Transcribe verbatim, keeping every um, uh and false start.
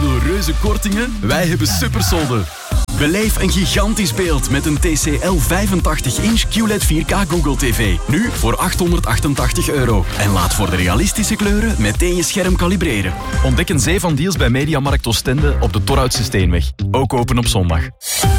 wil reuze kortingen? Wij hebben supersolden. Beleef een gigantisch beeld met een T C L vijfentachtig inch Q L E D vier K Google T V. Nu voor achthonderdachtentachtig euro. En laat voor de realistische kleuren meteen je scherm kalibreren. Ontdek een zee van deals bij Mediamarkt Oostende op de Torhoutse Steenweg. Ook open op zondag.